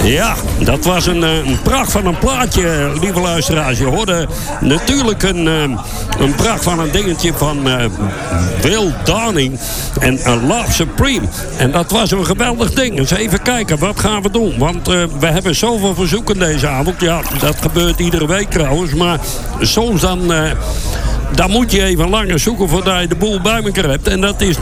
Ja, dat was een pracht van een plaatje, lieve luisteraars. Je hoorde natuurlijk een pracht van een dingetje van Will Downing en Love Supreme. En dat was een geweldig ding. Dus even kijken, wat gaan we doen? Want we hebben zoveel verzoeken deze avond. Ja, dat gebeurt iedere week trouwens. Maar soms dan moet je even langer zoeken voordat je de boel bij elkaar hebt. En dat is